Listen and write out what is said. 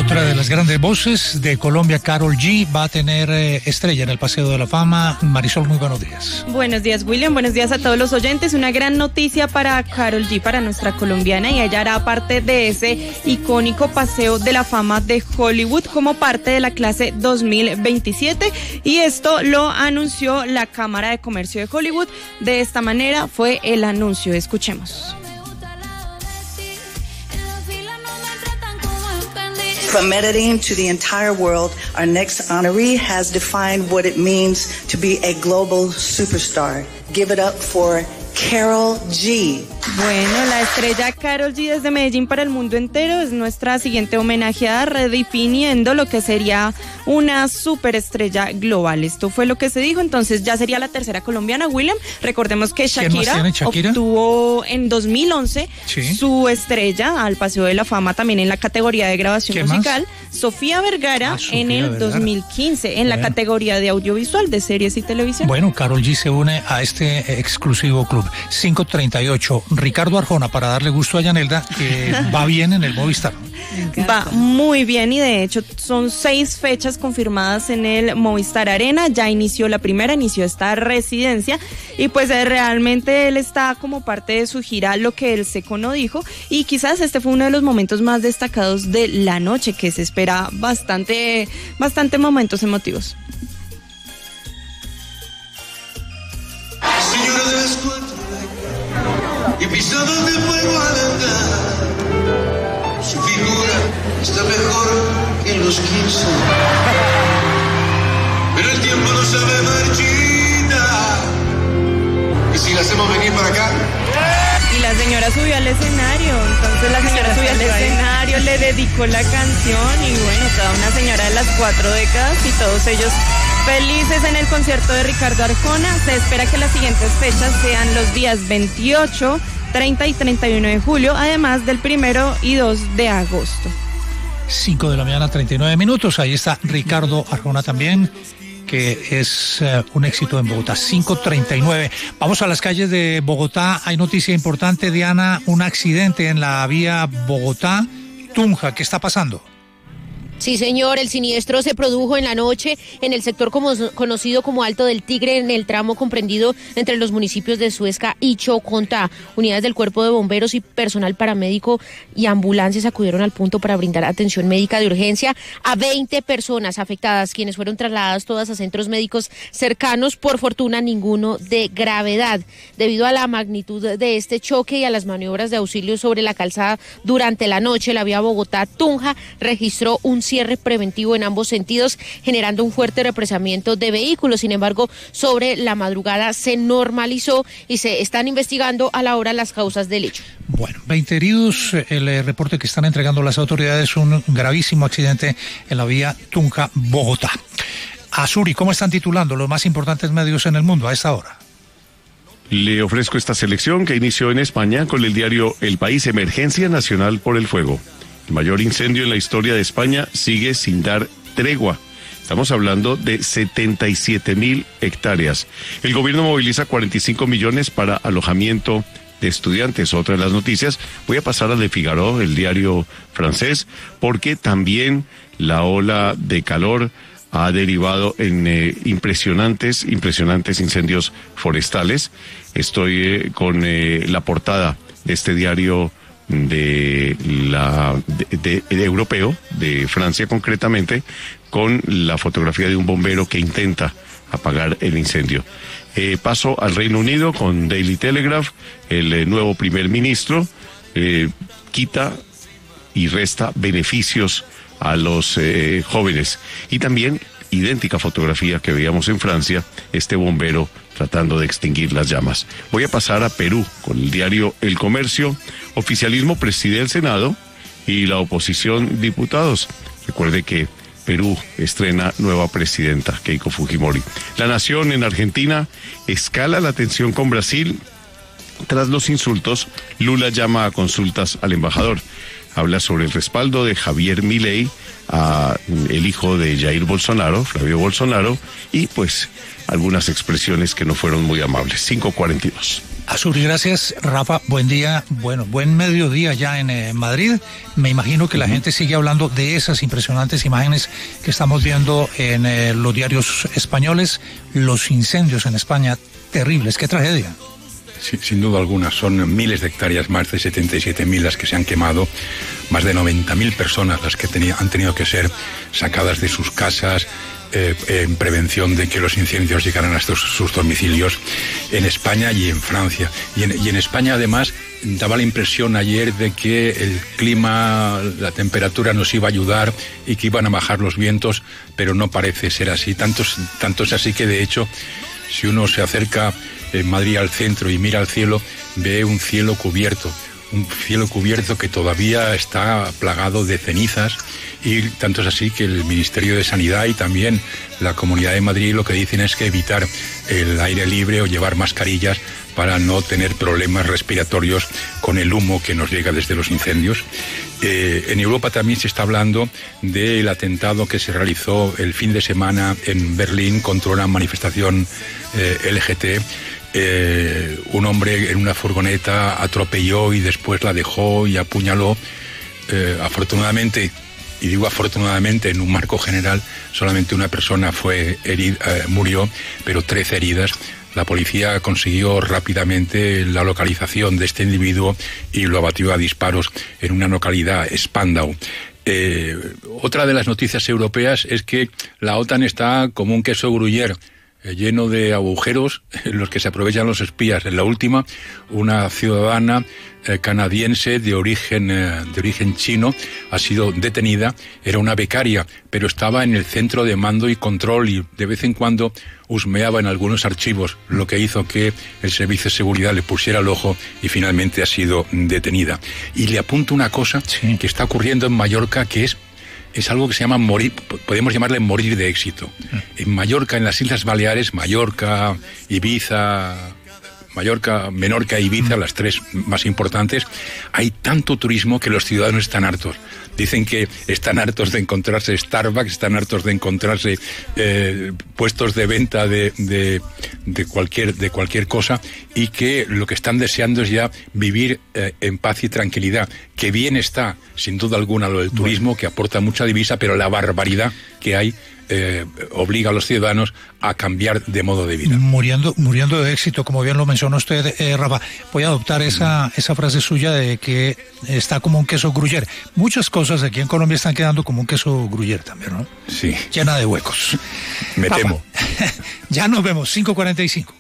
Otra de las grandes voces de Colombia, Karol G, va a tener estrella en el Paseo de la Fama. Marisol, muy buenos días. Buenos días, William. Buenos días a todos los oyentes. Una gran noticia para Karol G, para nuestra colombiana, y ella hará parte de ese icónico Paseo de la Fama de Hollywood como parte de la clase 2027. Y esto lo anunció la Cámara de Comercio de Hollywood. De esta manera fue el anuncio. Escuchemos. From Medellin to the entire world, our next honoree has defined what it means to be a global superstar. Give it up for Karol G. Bueno, la estrella Karol G desde Medellín para el mundo entero es nuestra siguiente homenajeada, redefiniendo lo que sería una superestrella global. Esto fue lo que se dijo, entonces ya sería la tercera colombiana, William. Recordemos que Shakira obtuvo en 2011 su estrella al Paseo de la Fama, también en la categoría de grabación musical. Sofía Vergara en el 2015 en la categoría de audiovisual, de series y televisión. Bueno, Karol G se une a este exclusivo club. 5:38. Ricardo Arjona, para darle gusto a Yanelda, que va bien en el Movistar. Va muy bien, y de hecho son 6 fechas confirmadas en el Movistar Arena. Ya inició la primera, inició esta residencia, y pues realmente él está como parte de su gira Lo que el Seco no dijo, y quizás este fue uno de los momentos más destacados de la noche, que se espera bastante momentos emotivos. Señora de las 4 y pisadas de fuego al andar, su figura está mejor que en los 15, pero el tiempo no sabe marchita, y si la hacemos venir para acá. Y la señora subió al escenario, entonces la señora subió al escenario, le dedicó la canción, y bueno, toda una señora de las 4 décadas, y todos ellos felices en el concierto de Ricardo Arjona. Se espera que las siguientes fechas sean los días 28, 30 y 31 de julio, además del 1 y 2 de agosto. 5 de la mañana, 39 minutos. Ahí está Ricardo Arjona también, que es un éxito en Bogotá. 5:39. Vamos a las calles de Bogotá. Hay noticia importante, Diana, un accidente en la vía Bogotá-Tunja. ¿Qué está pasando? Sí, señor, el siniestro se produjo en la noche en el sector conocido como Alto del Tigre, en el tramo comprendido entre los municipios de Suezca y Chocontá. Unidades del Cuerpo de Bomberos y personal paramédico y ambulancias acudieron al punto para brindar atención médica de urgencia a 20 personas afectadas, quienes fueron trasladadas todas a centros médicos cercanos. Por fortuna, ninguno de gravedad. Debido a la magnitud de este choque y a las maniobras de auxilio sobre la calzada durante la noche, la vía Bogotá-Tunja registró un cierre preventivo en ambos sentidos, generando un fuerte represamiento de vehículos. Sin embargo, sobre la madrugada se normalizó y se están investigando a la hora las causas del hecho. Bueno, 20 heridos. El reporte que están entregando las autoridades, un gravísimo accidente en la vía Tunja-Bogotá. Azuri, ¿cómo están titulando los más importantes medios en el mundo a esta hora? Le ofrezco esta selección que inició en España con el diario El País: Emergencia Nacional por el Fuego. El mayor incendio en la historia de España sigue sin dar tregua. Estamos hablando de 77.000 hectáreas. El gobierno moviliza 45 millones para alojamiento de estudiantes. Otra de las noticias, voy a pasar a Le Figaro, el diario francés, porque también la ola de calor ha derivado en impresionantes incendios forestales. Estoy con la portada de este diario de europeo, de Francia concretamente, con la fotografía de un bombero que intenta apagar el incendio. Paso al Reino Unido con Daily Telegraph. El nuevo primer ministro quita y resta beneficios a los jóvenes, y también idéntica fotografía que veíamos en Francia, este bombero tratando de extinguir las llamas. Voy a pasar a Perú con el diario El Comercio. Oficialismo preside el Senado y la oposición diputados. Recuerde que Perú estrena nueva presidenta, Keiko Fujimori. La Nación en Argentina: escala la tensión con Brasil. Tras los insultos, Lula llama a consultas al embajador. Habla sobre el respaldo de Javier Milei a el hijo de Jair Bolsonaro, Flavio Bolsonaro, y pues algunas expresiones que no fueron muy amables. 5:42. Azuri, gracias. Rafa, buen día. Bueno, buen mediodía ya en Madrid. Me imagino que la gente sigue hablando de esas impresionantes imágenes que estamos viendo en los diarios españoles. Los incendios en España, terribles. Qué tragedia. Sí, sin duda alguna, son miles de hectáreas, más de 77.000 las que se han quemado, más de 90.000 personas las que han tenido que ser sacadas de sus casas, en prevención de que los incendios llegaran hasta sus domicilios en España y en Francia. Y en España, además, daba la impresión ayer de que el clima, la temperatura nos iba a ayudar y que iban a bajar los vientos, pero no parece ser así. Tanto es así que, de hecho, si uno se acerca en Madrid al centro y mira al cielo, ve un cielo cubierto que todavía está plagado de cenizas, y tanto es así que el Ministerio de Sanidad y también la Comunidad de Madrid lo que dicen es que evitar el aire libre o llevar mascarillas para no tener problemas respiratorios con el humo que nos llega desde los incendios. En Europa también se está hablando del atentado que se realizó el fin de semana en Berlín contra una manifestación LGT. Un hombre en una furgoneta atropelló y después la dejó y apuñaló. Afortunadamente, y digo afortunadamente en un marco general, solamente una persona murió, pero 13 heridas. La policía consiguió rápidamente la localización de este individuo y lo abatió a disparos en una localidad, Spandau. Otra de las noticias europeas es que la OTAN está como un queso gruyère, lleno de agujeros en los que se aprovechan los espías. En la última, una ciudadana canadiense de origen chino ha sido detenida. Era una becaria, pero estaba en el centro de mando y control y de vez en cuando husmeaba en algunos archivos, lo que hizo que el servicio de seguridad le pusiera el ojo y finalmente ha sido detenida. Y le apunto una cosa que está ocurriendo en Mallorca, que es algo que se llama podemos llamarle morir de éxito. En Mallorca, en las Islas Baleares, Mallorca, Menorca e Ibiza, las tres más importantes, hay tanto turismo que los ciudadanos están hartos. Dicen que están hartos de encontrarse Starbucks, están hartos de encontrarse puestos de venta de cualquier cosa, y que lo que están deseando es ya vivir en paz y tranquilidad. Que bien está, sin duda alguna, lo del turismo, que aporta mucha divisa, pero la barbaridad que hay obliga a los ciudadanos a cambiar de modo de vida. Muriendo de éxito, como bien lo mencionó usted, Rafa. Voy a adoptar esa frase suya de que está como un queso gruyère. Muchas cosas aquí en Colombia están quedando como un queso gruyère también, ¿no? Sí. Llena de huecos. Me temo. Ya nos vemos, 5:45.